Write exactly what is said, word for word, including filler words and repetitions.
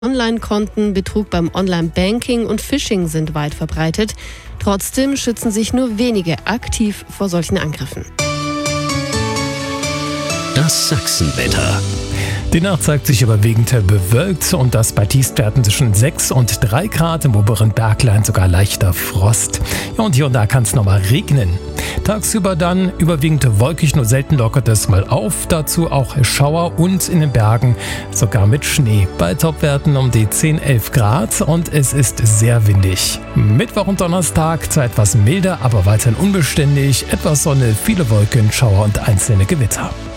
Online-Konten, Betrug beim Online-Banking und Phishing sind weit verbreitet. Trotzdem schützen sich nur wenige aktiv vor solchen Angriffen. Das Sachsenwetter. Die Nacht zeigt sich überwiegend bewölkt und das bei Tiefstwerten zwischen sechs und drei Grad, im oberen Bergland sogar leichter Frost. Ja, und hier und da kann es nochmal regnen. Tagsüber dann überwiegend wolkig, nur selten lockert es mal auf. Dazu auch Schauer und in den Bergen sogar mit Schnee. Bei Topwerten um die zehn, elf Grad und es ist sehr windig. Mittwoch und Donnerstag zwar etwas milder, aber weiterhin unbeständig. Etwas Sonne, viele Wolken, Schauer und einzelne Gewitter.